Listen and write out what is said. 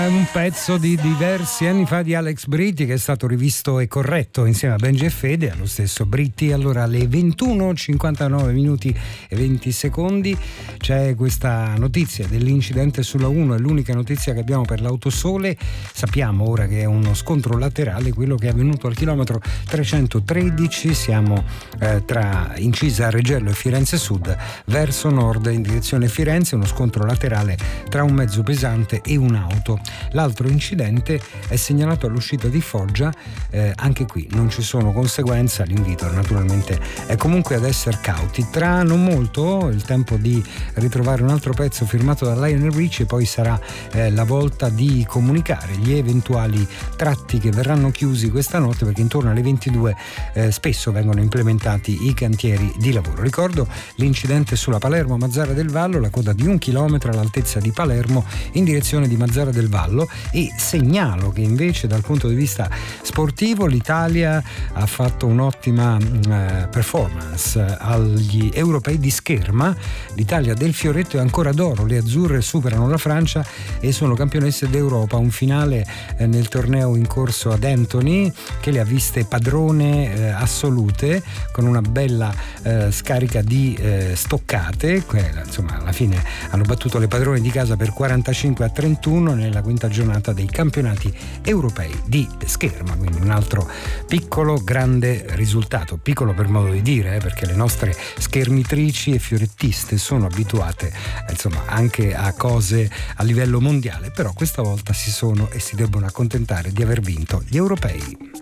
Un pezzo di diversi anni fa di Alex Britti, che è stato rivisto e corretto insieme a Benji e Fede, allo stesso Britti. Allora, alle 21:59 minuti e 20 secondi c'è questa notizia dell'incidente sulla 1, è l'unica notizia che abbiamo per l'Autosole. Sappiamo ora che è uno scontro laterale, quello che è avvenuto al chilometro 313, siamo tra Incisa Regello e Firenze Sud, verso nord in direzione Firenze, uno scontro laterale tra un mezzo pesante e un'auto. L'altro incidente è segnalato all'uscita di Foggia, anche qui non ci sono conseguenze, l'invito naturalmente è comunque ad essere cauti. Tra non molto il tempo di ritrovare un altro pezzo firmato da Lionel Richie, e poi sarà la volta di comunicare gli eventuali tratti che verranno chiusi questa notte, perché intorno alle 22 spesso vengono implementati i cantieri di lavoro. Ricordo l'incidente sulla Palermo-Mazzara del Vallo, la coda di 1 chilometro all'altezza di Palermo in direzione di Mazzara del Vallo, e segnalo che invece dal punto di vista sportivo l'Italia ha fatto un'ottima performance agli europei di scherma. L'Italia del fioretto è ancora d'oro, le azzurre superano la Francia e sono campionesse d'Europa. Un finale nel torneo in corso ad Antony che le ha viste padrone assolute, con una bella scarica di stoccate. Insomma, alla fine hanno battuto le padrone di casa per 45-31 nella quinta giornata dei campionati europei di scherma, quindi un altro piccolo grande risultato, piccolo per modo di dire, perché le nostre schermitrici e fiorettiste sono abituate insomma anche a cose a livello mondiale, però questa volta si sono e si debbono accontentare di aver vinto gli europei.